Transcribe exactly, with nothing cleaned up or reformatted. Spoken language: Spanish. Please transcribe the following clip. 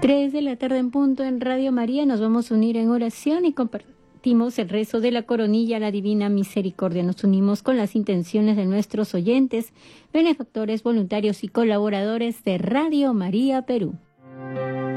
Tres de la tarde en punto en Radio María. Nos vamos a unir en oración y compartimos el rezo de la coronilla a la Divina Misericordia. Nos unimos con las intenciones de nuestros oyentes, benefactores, voluntarios y colaboradores de Radio María Perú.